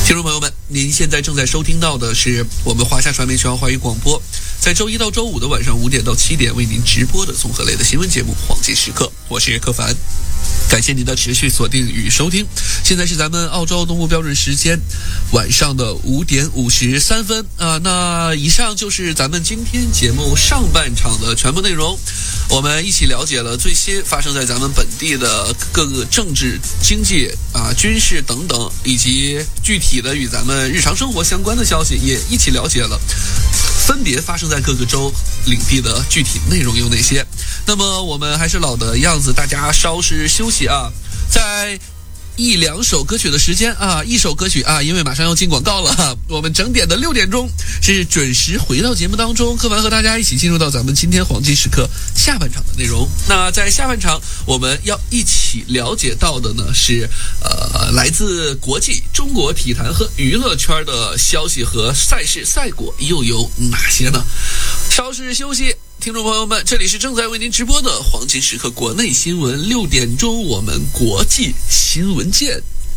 听众朋友们，您现在正在收听到的是我们华夏传媒全华语广播，在周一到周五的晚上5点到7点为您直播的综合类的新闻节目《黄金时刻》，我是柯凡。感谢您的持续锁定与收听。现在是咱们澳洲东部标准时间晚上的5点53分啊。那以上就是咱们今天节目上半场的全部内容。我们一起了解了最新发生在咱们本地的各个政治、经济军事等等，以及具体的与咱们日常生活相关的消息，也一起了解了分别发生在各个州领地的具体内容有哪些。那么我们还是老的样子，大家稍事休息啊，在1-2首歌曲的时间啊，一首歌曲啊，因为马上要进广告了，我们整点的6点钟是准时回到节目当中，柯凡和大家一起进入到咱们今天黄金时刻下半场的内容。那在下半场我们要一起了解到的呢是来自国际中国体坛和娱乐圈的消息和赛事赛果又有哪些呢？稍事休息，听众朋友们，这里是正在为您直播的黄金时刻国内新闻，6点钟我们国际新闻见。